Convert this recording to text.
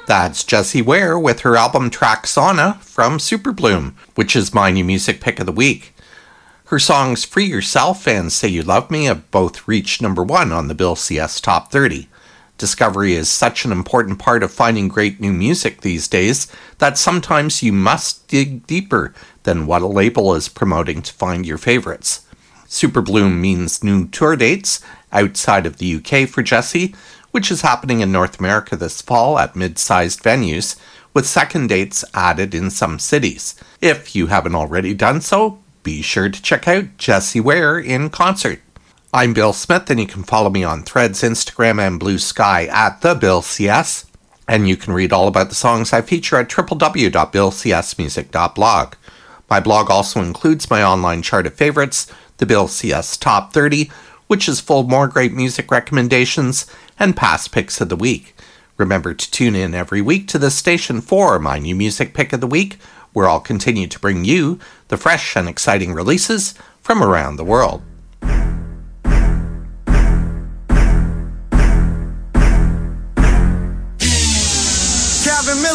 That's Jessie Ware with her album Traxana from Superbloom, which is my new music pick of the week. Her songs Free Yourself and Say You Love Me have both reached number 1 on the Bill CS Top 30. Discovery is such an important part of finding great new music these days that sometimes you must dig deeper than what a label is promoting to find your favorites. Superbloom means new tour dates outside of the UK for Jessie, which is happening in North America this fall at mid-sized venues, with second dates added in some cities. If you haven't already done so, be sure to check out Jessie Ware in concert. I'm Bill Smith, and you can follow me on Threads, Instagram, and Blue Sky at TheBillCS, and you can read all about the songs I feature at www.billcsmusic.blog. My blog also includes my online chart of favorites, the Bill CS Top 30, which is full of more great music recommendations and past picks of the week. Remember to tune in every week to this station for my new music pick of the week, where I'll continue to bring you the fresh and exciting releases from around the world.